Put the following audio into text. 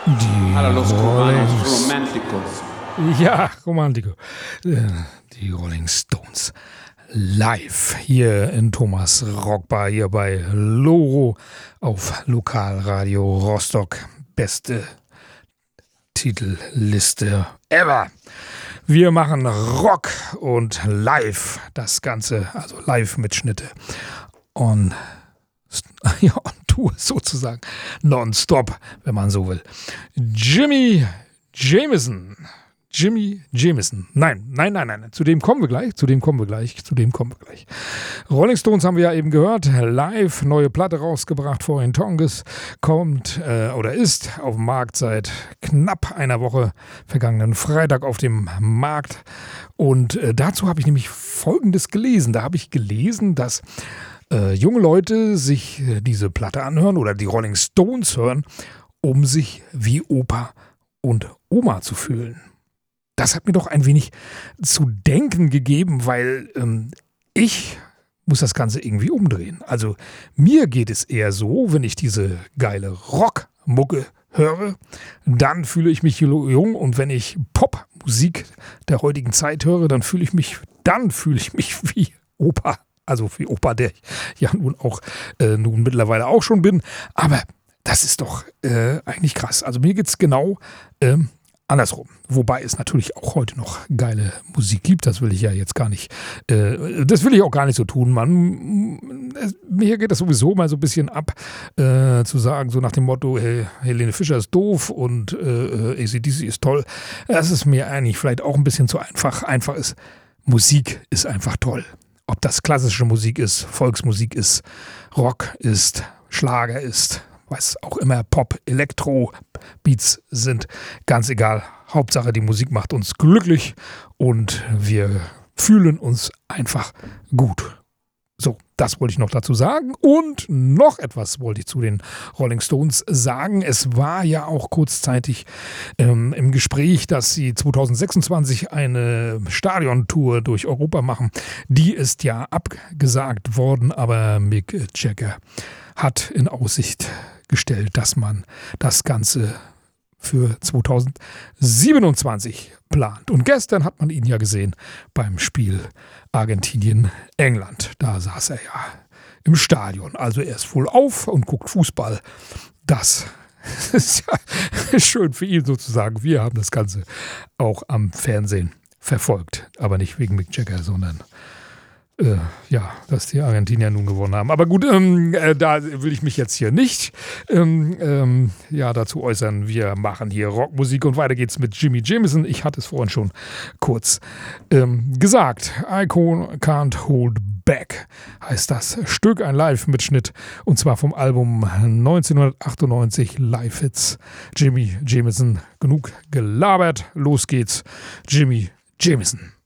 Para los cubanos Rollings. románticos. Ja, Romantico. Die Rolling Stones. Live hier in Thomas Rockbar, hier bei Loro auf Lokalradio Rostock. Beste Titelliste ever. Wir machen Rock und live das Ganze, also Live-Mitschnitte on Tour sozusagen, nonstop, wenn man so will. Jimmy Jamison. Nein. Zu dem kommen wir gleich. Rolling Stones haben wir ja eben gehört. Live, neue Platte rausgebracht. Vorhin Tongues kommt oder ist auf dem Markt seit knapp einer Woche, vergangenen Freitag auf dem Markt. Und dazu habe ich nämlich Folgendes gelesen. Da habe ich gelesen, dass junge Leute sich diese Platte anhören oder die Rolling Stones hören, um sich wie Opa und Oma zu fühlen. Das hat mir doch ein wenig zu denken gegeben, weil ich muss das Ganze irgendwie umdrehen. Also mir geht es eher so, wenn ich diese geile Rockmucke höre, dann fühle ich mich jung, und wenn ich Popmusik der heutigen Zeit höre, dann fühle ich mich wie Opa. Also wie Opa, der ich ja nun mittlerweile auch schon bin. Aber das ist doch eigentlich krass. Also mir geht es genau andersrum. Wobei es natürlich auch heute noch geile Musik gibt. Das will ich ja jetzt gar nicht, das will ich auch gar nicht so tun. Mir geht das sowieso mal so ein bisschen ab, zu sagen, so nach dem Motto, Helene Fischer ist doof und AC/DC ist toll. Das ist mir eigentlich vielleicht auch ein bisschen zu einfach. Einfach ist, Musik ist einfach toll. Ob das klassische Musik ist, Volksmusik ist, Rock ist, Schlager ist, was auch immer, Pop, Elektro, Beats sind, ganz egal. Hauptsache, die Musik macht uns glücklich und wir fühlen uns einfach gut. So, das wollte ich noch dazu sagen. Und noch etwas wollte ich zu den Rolling Stones sagen. Es war ja auch kurzzeitig im Gespräch, dass sie 2026 eine Stadiontour durch Europa machen. Die ist ja abgesagt worden, aber Mick Jagger hat in Aussicht gestellt, dass man das Ganze für 2027 plant. Und gestern hat man ihn ja gesehen beim Spiel Argentinien-England. Da saß er ja im Stadion. Also er ist wohl auf und guckt Fußball. Das ist ja schön für ihn sozusagen. Wir haben das Ganze auch am Fernsehen verfolgt. Aber nicht wegen Mick Jagger, sondern dass die Argentinier nun gewonnen haben. Aber gut, da will ich mich jetzt hier nicht dazu äußern. Wir machen hier Rockmusik und weiter geht's mit Jimmy Jamison. Ich hatte es vorhin schon kurz gesagt. I Can't Hold Back heißt das Stück, ein Live-Mitschnitt, und zwar vom Album 1998 Live-Hits. Jimmy Jamison, genug gelabert. Los geht's. Jimmy Jamison.